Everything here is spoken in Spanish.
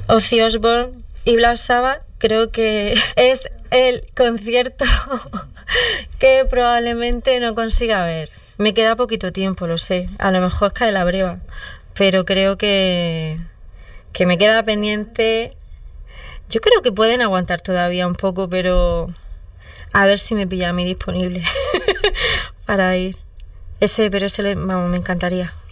Ozzy Osbourne y Black Sabbath creo que es el concierto que probablemente no consiga ver. Me queda poquito tiempo, lo sé. A lo mejor cae la breva, pero creo que me queda pendiente. Yo creo que pueden aguantar todavía un poco, pero a ver si me pilla a mí disponible para ir. Vamos, me encantaría.